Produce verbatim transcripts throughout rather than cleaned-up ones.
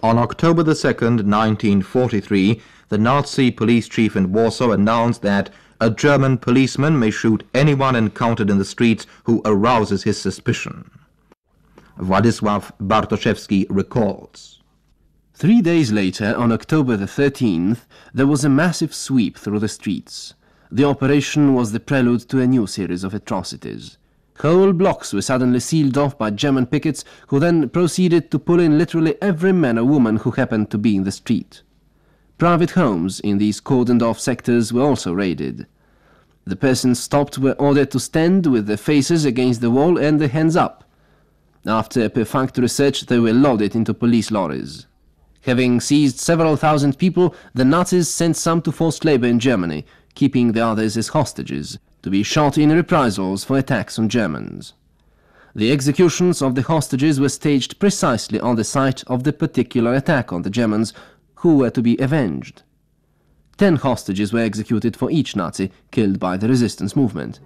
On October the second, nineteen forty-three, the Nazi police chief in Warsaw announced that a German policeman may shoot anyone encountered in the streets who arouses his suspicion. Władysław Bartoszewski recalls. Three days later, on October the thirteenth, there was a massive sweep through the streets. The operation was the prelude to a new series of atrocities. Whole blocks were suddenly sealed off by German pickets, who then proceeded to pull in literally every man or woman who happened to be in the street. Private homes in these cordoned-off sectors were also raided. The persons stopped were ordered to stand with their faces against the wall and their hands up. After a perfunctory search, they were loaded into police lorries. Having seized several thousand people, the Nazis sent some to forced labor in Germany, keeping the others as hostages, to be shot in reprisals for attacks on Germans. The executions of the hostages were staged precisely on the site of the particular attack on the Germans, who were to be avenged. Ten hostages were executed for each Nazi killed by the resistance movement.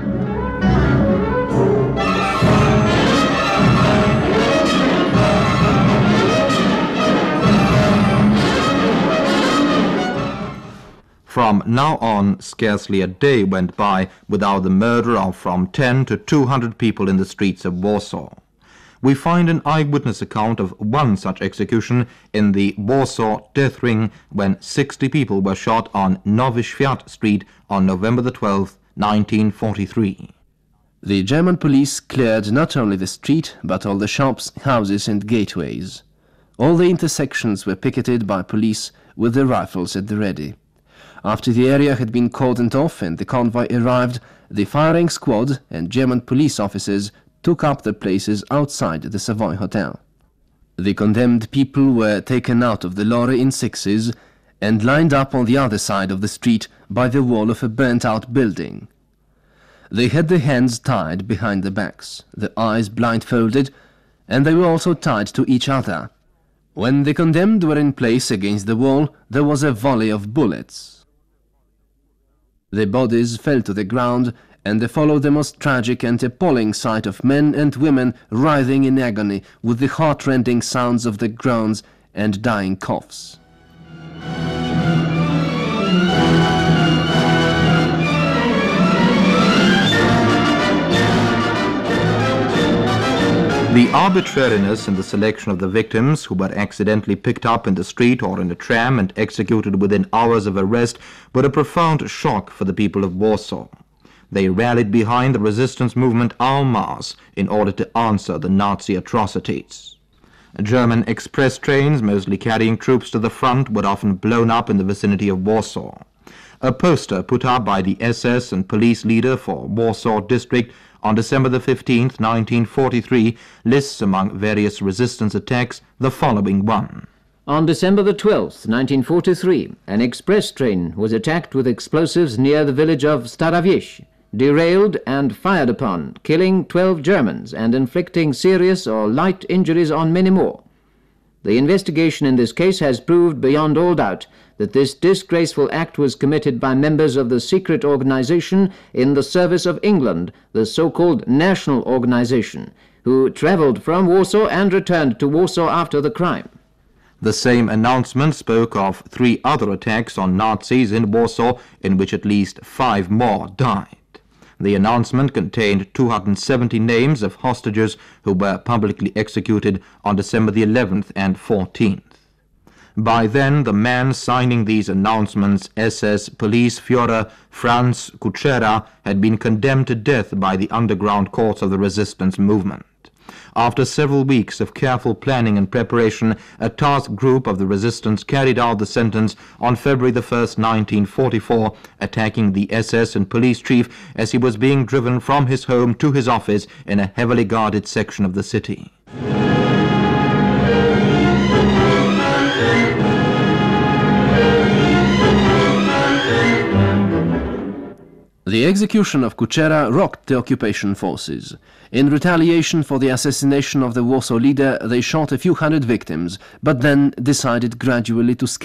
From now on, scarcely a day went by without the murder of from ten to two hundred people in the streets of Warsaw. We find an eyewitness account of one such execution in the Warsaw death ring when sixty people were shot on Nowy Świat Street on November the twelfth, nineteen forty-three. The German police cleared not only the street, but all the shops, houses and gateways. All the intersections were picketed by police with their rifles at the ready. After the area had been cordoned off and the convoy arrived, the firing squad and German police officers took up their places outside the Savoy Hotel. The condemned people were taken out of the lorry in sixes and lined up on the other side of the street by the wall of a burnt-out building. They had their hands tied behind their backs, their eyes blindfolded, and they were also tied to each other. When the condemned were in place against the wall, there was a volley of bullets. Their bodies fell to the ground, and there followed the most tragic and appalling sight of men and women writhing in agony with the heart-rending sounds of their groans and dying coughs. The arbitrariness in the selection of the victims, who were accidentally picked up in the street or in a tram and executed within hours of arrest, were a profound shock for the people of Warsaw. They rallied behind the resistance movement en masse in order to answer the Nazi atrocities. German express trains, mostly carrying troops to the front, were often blown up in the vicinity of Warsaw. A poster put up by the S S and police leader for Warsaw District on December the fifteenth, nineteen forty-three, lists among various resistance attacks the following one. On December the twelfth, nineteen forty-three, an express train was attacked with explosives near the village of Stara Wieś, derailed and fired upon, killing twelve Germans and inflicting serious or light injuries on many more. The investigation in this case has proved beyond all doubt that this disgraceful act was committed by members of the secret organization in the service of England, the so-called National Organization, who traveled from Warsaw and returned to Warsaw after the crime. The same announcement spoke of three other attacks on Nazis in Warsaw, in which at least five more died. The announcement contained two hundred seventy names of hostages who were publicly executed on December the eleventh and fourteenth. By then, the man signing these announcements, S S Police Führer Franz Kuchera, had been condemned to death by the underground courts of the resistance movement. After several weeks of careful planning and preparation, a task group of the resistance carried out the sentence on February the first, nineteen forty-four, attacking the S S and police chief as he was being driven from his home to his office in a heavily guarded section of the city. The execution of Kuchera rocked the occupation forces. In retaliation for the assassination of the Warsaw leader, they shot a few hundred victims, but then decided gradually to